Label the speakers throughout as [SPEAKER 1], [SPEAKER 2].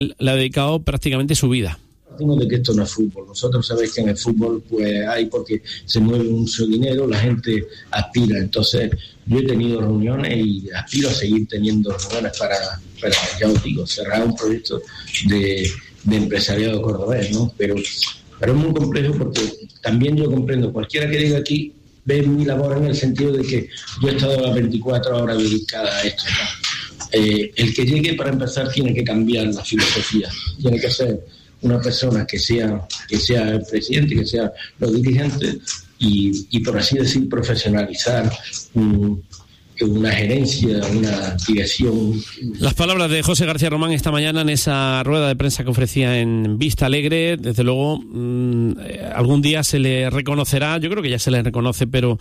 [SPEAKER 1] Le ha dedicado prácticamente su vida.
[SPEAKER 2] Partimos de que esto no es fútbol. Nosotros sabéis que en el fútbol pues hay porque se mueve mucho dinero, la gente aspira. Entonces yo he tenido reuniones y aspiro a seguir teniendo reuniones para ya os digo, cerrar un proyecto de empresariado cordobés, ¿no? Pero es muy complejo porque también yo comprendo, cualquiera que diga aquí ve mi labor en el sentido de que yo he estado las 24 horas dedicada a esto, ¿no? El que llegue para empezar tiene que cambiar la filosofía, tiene que ser una persona que sea el presidente, que sea los dirigentes y por así decir profesionalizar una gerencia, una dirección.
[SPEAKER 1] Las palabras de José García Román esta mañana en esa rueda de prensa que ofrecía en Vista Alegre. Desde luego, algún día se le reconocerá, yo creo que ya se le reconoce, pero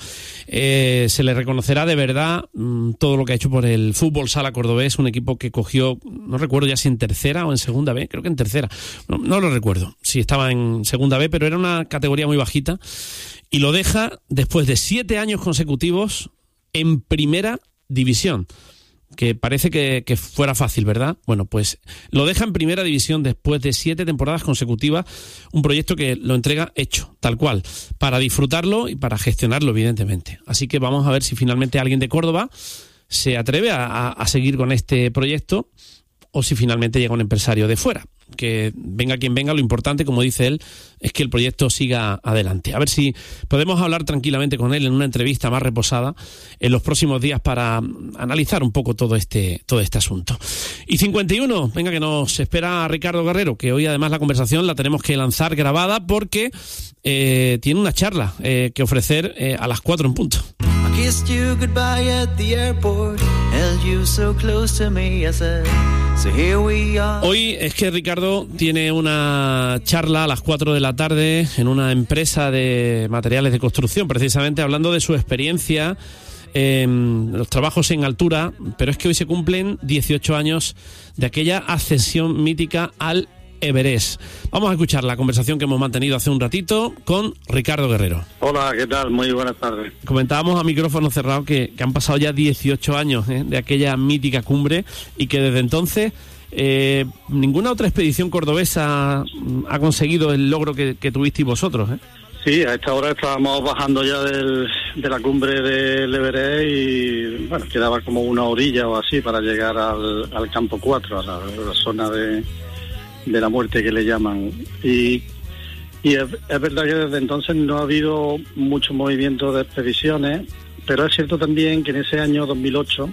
[SPEAKER 1] se le reconocerá de verdad todo lo que ha hecho por el fútbol sala cordobés, un equipo que cogió, no recuerdo ya si en tercera o en segunda B, creo que en tercera, no lo recuerdo, si estaba en segunda B, pero era una categoría muy bajita, y lo deja después de 7 años consecutivos en primera división, que parece que fuera fácil, ¿verdad? Bueno, pues lo deja en primera división después de 7 temporadas consecutivas, un proyecto que lo entrega hecho, tal cual, para disfrutarlo y para gestionarlo, evidentemente. Así que vamos a ver si finalmente alguien de Córdoba se atreve a seguir con este proyecto o si finalmente llega un empresario de fuera. Que venga quien venga, lo importante, como dice él, es que el proyecto siga adelante. A ver si podemos hablar tranquilamente con él en una entrevista más reposada en los próximos días para analizar un poco todo este asunto. Y 51, venga que nos espera Ricardo Guerrero, que hoy además la conversación la tenemos que lanzar grabada porque tiene una charla que ofrecer a las 4 en punto. Kissed you goodbye at the airport, held you so close to me, I said, so here we are. Hoy es que Ricardo tiene una charla a las 4 de la tarde en una empresa de materiales de construcción, precisamente hablando de su experiencia en los trabajos en altura, pero es que hoy se cumplen 18 años de aquella ascensión mítica al Everest. Vamos a escuchar la conversación que hemos mantenido hace un ratito con Ricardo Guerrero.
[SPEAKER 3] Hola, ¿qué tal? Muy buenas tardes.
[SPEAKER 1] Comentábamos a micrófono cerrado que han pasado ya 18 años de aquella mítica cumbre y que desde entonces ninguna otra expedición cordobesa ha conseguido el logro que tuvisteis vosotros, ¿eh?
[SPEAKER 3] Sí, a esta hora estábamos bajando ya de la cumbre del Everest y bueno, quedaba como una orilla o así para llegar al campo 4, a la zona de la muerte que le llaman, y es verdad que desde entonces no ha habido mucho movimiento de expediciones, pero es cierto también que en ese año 2008,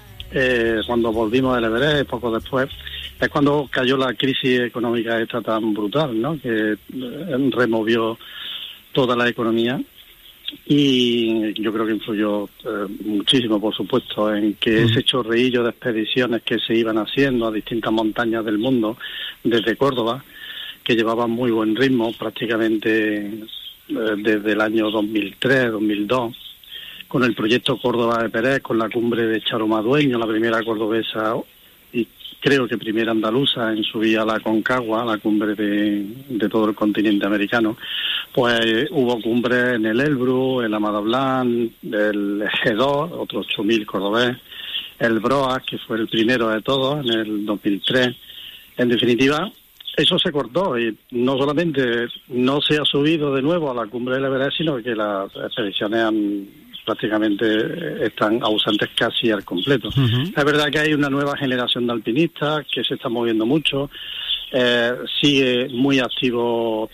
[SPEAKER 3] cuando volvimos del Everest, poco después, es cuando cayó la crisis económica esta tan brutal, ¿no? Que removió toda la economía. Y yo creo que influyó muchísimo, por supuesto, en que ese chorreillo de expediciones que se iban haciendo a distintas montañas del mundo desde Córdoba, que llevaban muy buen ritmo, prácticamente desde el año 2003, 2002, con el proyecto Córdoba Everest, con la cumbre de Charomadueño, la primera cordobesa y creo que primera andaluza en subir a la Concagua, la cumbre de todo el continente americano. Pues hubo cumbres en el Elbrus, el Amadablan, el G2, otros 8.000 cordobés, el Broas, que fue el primero de todos en el 2003. En definitiva, eso se cortó y no solamente no se ha subido de nuevo a la cumbre del Everest, sino que las expediciones prácticamente están ausentes casi al completo. Es verdad que hay una nueva generación de alpinistas que se está moviendo mucho. Sigue muy activo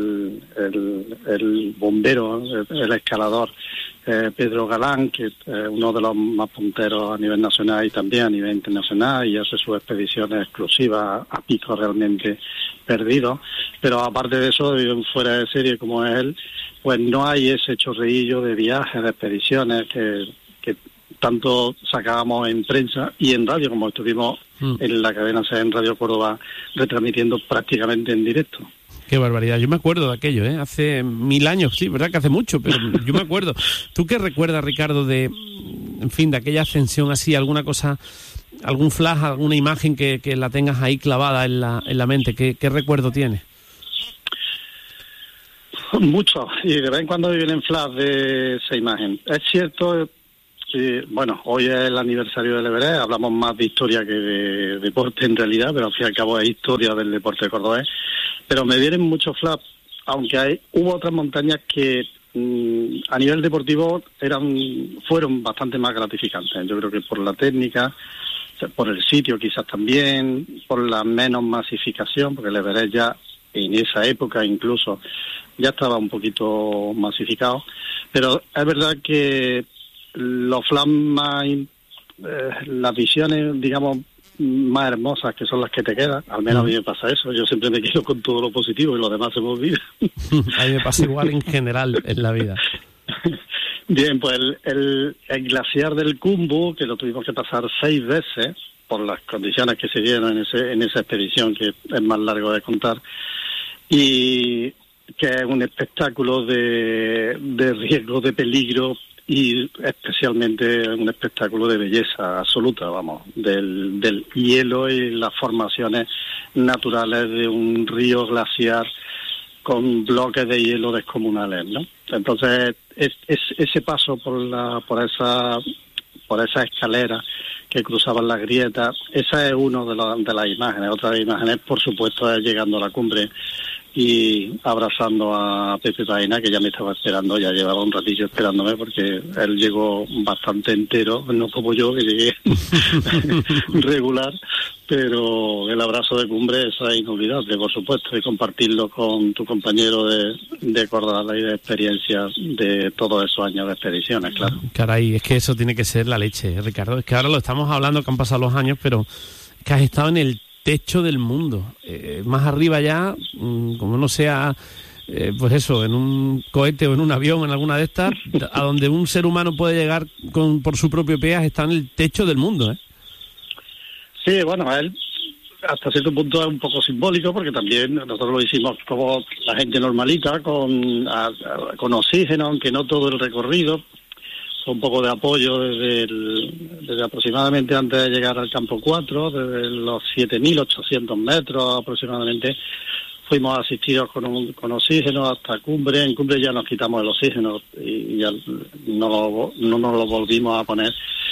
[SPEAKER 3] el bombero, el escalador Pedro Galán, que es uno de los más punteros a nivel nacional y también a nivel internacional, y hace sus expediciones exclusivas a picos realmente perdidos. Pero aparte de eso, fuera de serie como es él, pues no hay ese chorreillo de viajes, de expediciones que tanto sacábamos en prensa y en radio, como estuvimos en la cadena C en Radio Córdoba retransmitiendo prácticamente en directo.
[SPEAKER 1] Qué barbaridad, yo me acuerdo de aquello, hace 1000 años, sí, verdad que hace mucho, pero yo me acuerdo. ¿Tú qué recuerdas, Ricardo, de aquella ascensión así, alguna cosa, algún flash, alguna imagen que la tengas ahí clavada en la mente? ¿Qué recuerdo tienes?
[SPEAKER 3] Mucho, y de vez en cuando vienen flash de esa imagen. Es cierto bueno, hoy es el aniversario del Everest, hablamos más de historia que de deporte en realidad, pero al fin y al cabo es historia del deporte cordobés. Pero me vienen muchos flaps, aunque hubo otras montañas que a nivel deportivo fueron bastante más gratificantes. Yo creo que por la técnica, por el sitio quizás también, por la menos masificación, porque el Everest ya en esa época incluso ya estaba un poquito masificado, pero es verdad que los flaps más, las visiones, digamos, más hermosas, que son las que te quedan, al menos a mí me pasa eso, yo siempre me quedo con todo lo positivo y lo demás se me olvida.
[SPEAKER 1] A mí me pasa igual en general en la vida.
[SPEAKER 3] Bien, pues el glaciar del Khumbu, que lo tuvimos que pasar 6 veces por las condiciones que se dieron en esa expedición, que es más largo de contar, y que es un espectáculo de riesgo, de peligro, y especialmente un espectáculo de belleza absoluta, vamos, del hielo y las formaciones naturales de un río glaciar con bloques de hielo descomunales, ¿no? Entonces, ese paso por esa escalera que cruzaban las grietas, esa es una de las imágenes. Otras imágenes, por supuesto, es llegando a la cumbre y abrazando a Pepe Baena, que ya me estaba esperando, ya llevaba un ratillo esperándome, porque él llegó bastante entero, no como yo, que llegué regular, pero el abrazo de cumbre, eso es inolvidable, por supuesto, y compartirlo con tu compañero de Córdoba y de experiencias de todos esos años de expediciones, claro.
[SPEAKER 1] Caray, es que eso tiene que ser la leche, Ricardo. Es que ahora lo estamos hablando, que han pasado los años, pero es que has estado en el techo del mundo, más arriba ya, como no sea, pues eso, en un cohete o en un avión, en alguna de estas, a donde un ser humano puede llegar por su propio pie, está en el techo del mundo, ¿eh?
[SPEAKER 3] Sí, bueno, él hasta cierto punto es un poco simbólico, porque también nosotros lo hicimos como la gente normalita, con oxígeno, aunque no todo el recorrido. Un poco de apoyo desde aproximadamente antes de llegar al campo 4, desde los 7.800 metros aproximadamente, fuimos asistidos con oxígeno hasta cumbre. En cumbre ya nos quitamos el oxígeno y ya no nos lo volvimos a poner.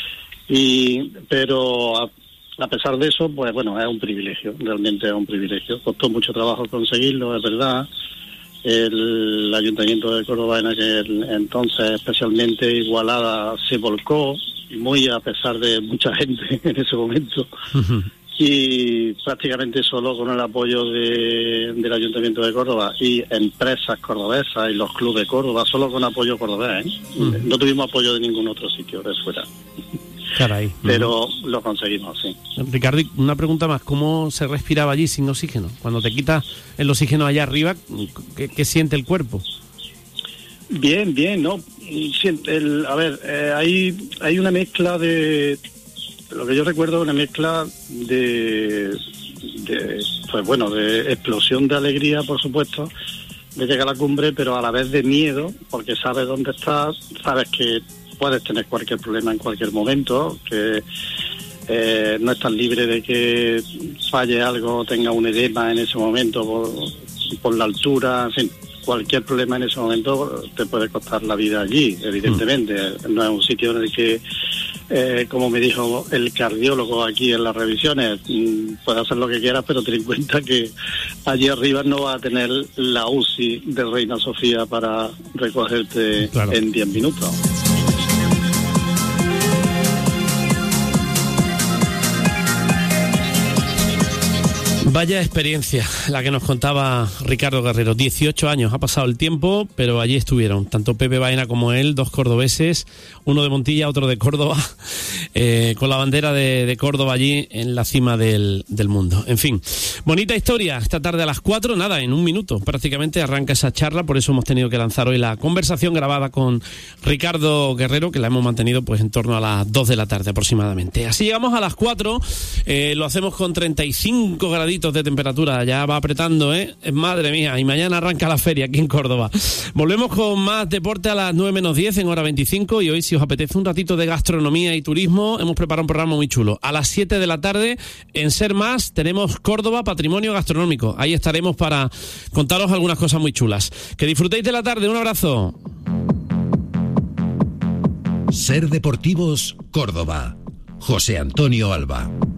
[SPEAKER 3] Pero a pesar de eso, pues bueno, es un privilegio, realmente es un privilegio. Costó mucho trabajo conseguirlo, es verdad. El Ayuntamiento de Córdoba en aquel entonces, especialmente Igualada, se volcó, muy a pesar de mucha gente en ese momento, y prácticamente solo con el apoyo del Ayuntamiento de Córdoba y empresas cordobesas y los clubes de Córdoba, solo con apoyo cordobés, ¿eh? No tuvimos apoyo de ningún otro sitio de fuera.
[SPEAKER 1] Caray.
[SPEAKER 3] Pero lo conseguimos, sí.
[SPEAKER 1] Ricardo, una pregunta más. ¿Cómo se respiraba allí sin oxígeno? Cuando te quitas el oxígeno allá arriba, ¿qué siente el cuerpo?
[SPEAKER 3] Bien, ¿no? Hay una mezcla de... Lo que yo recuerdo es una mezcla de explosión de alegría, por supuesto, de llegar a la cumbre, pero a la vez de miedo, porque sabes dónde estás, sabes que puedes tener cualquier problema en cualquier momento, que no estás libre de que falle algo, tenga un edema en ese momento por la altura, en fin, cualquier problema en ese momento te puede costar la vida allí, evidentemente. No es un sitio en el que, como me dijo el cardiólogo aquí en las revisiones, puedes hacer lo que quieras, pero ten en cuenta que allí arriba no va a tener la UCI de Reina Sofía para recogerte en 10 minutos.
[SPEAKER 1] Vaya experiencia la que nos contaba Ricardo Guerrero. 18 años ha pasado el tiempo, pero allí estuvieron tanto Pepe Baena como él, dos cordobeses, uno de Montilla, otro de Córdoba, con la bandera de Córdoba allí en la cima del mundo. En fin, bonita historia. Esta tarde a las 4, nada, en un minuto prácticamente arranca esa charla, por eso hemos tenido que lanzar hoy la conversación grabada con Ricardo Guerrero, que la hemos mantenido pues en torno a las 2 de la tarde aproximadamente. Así llegamos a las 4, lo hacemos con 35 graditos de temperatura, ya va apretando, madre mía, y mañana arranca la feria aquí en Córdoba. Volvemos con más deporte a las 9 menos 10 en hora 25, y hoy, si os apetece un ratito de gastronomía y turismo, hemos preparado un programa muy chulo. A las 7 de la tarde, en Ser Más, tenemos Córdoba Patrimonio Gastronómico. Ahí estaremos para contaros algunas cosas muy chulas. Que disfrutéis de la tarde, un abrazo.
[SPEAKER 4] Ser Deportivos, Córdoba. José Antonio Alba.